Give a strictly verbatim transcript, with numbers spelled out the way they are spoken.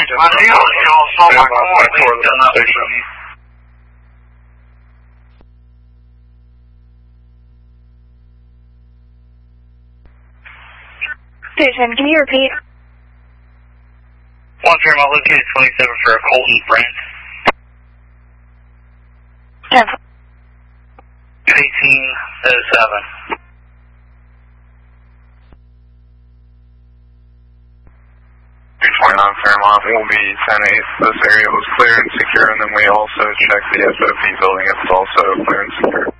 I see you all saw my car, they done up from you. Station, can you repeat? One firm, I located twenty-seven for a Colton Brent. ten. eighteen oh seven. two twenty-nine Fairmont will be ten eight. This area was clear and secure, and then we also checked the S O P building. It's also clear and secure.